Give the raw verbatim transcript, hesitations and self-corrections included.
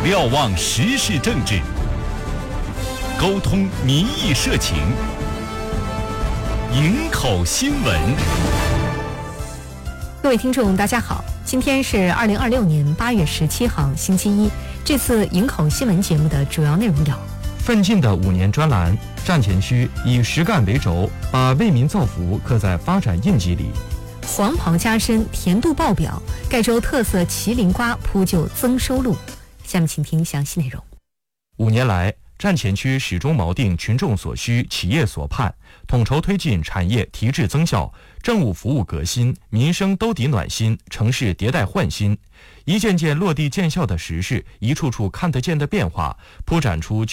瞭望时事政治，沟通民意社情，营口新闻。 各位听众大家好，今天是二零二六年八月十七号星期一。这次营口新闻节目的主要内容有： 奋进的五年专栏，战前区以实干为轴，把为民造福刻在发展印记里； 黄袍加身，甜度爆表，盖州特色麒麟瓜铺就增收入。下面请听详细内容。 五年来，战前区始终锚定群众所需、企业所盼，统筹推进产业提质增效，政务服务革新，民生兜底暖心，城市迭代焕新。一件件落地见效的实事，一处处看得见的变化，铺展出